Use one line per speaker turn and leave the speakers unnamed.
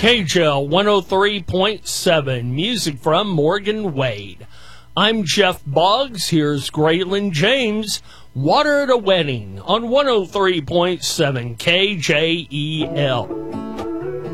KJL 103.7, music from Morgan Wade. I'm Jeff Boggs. Here's Graylin James, Water at a Wedding on 103.7 KJEL.